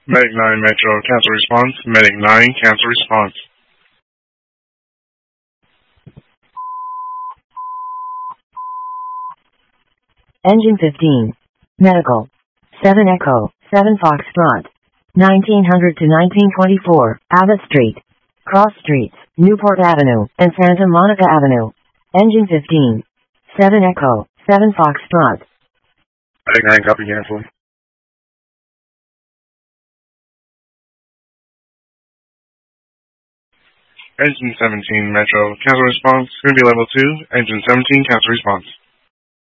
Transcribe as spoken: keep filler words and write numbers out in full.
Medic nine Metro, cancel response. Medic nine, cancel response. Engine fifteen. Medical. seven Echo, seven Foxtrot. nineteen hundred to nineteen twenty-four, Abbott Street, Cross Streets, Newport Avenue, and Santa Monica Avenue. Engine fifteen. seven Echo, seven Foxtrot. Medic nine, copy cancel. Engine seventeen Metro, cancel response. Going to be level two. Engine seventeen, cancel response.